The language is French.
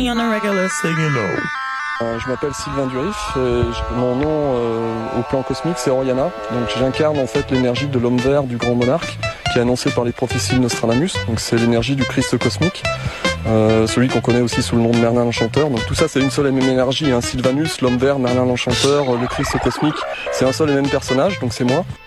me on a regular singing low. Je m'appelle Sylvain Durif et mon nom au plan cosmique c'est Oriana. Donc j'incarne en fait l'énergie de l'homme vert du grand monarque qui est annoncé par les prophéties de Nostradamus. Donc c'est l'énergie du Christ cosmique, celui qu'on connaît aussi sous le nom de Merlin l'Enchanteur. Donc tout ça c'est une seule et même énergie, hein. Sylvanus, l'homme vert, Merlin l'Enchanteur, le Christ cosmique, c'est un seul et même personnage, donc c'est moi.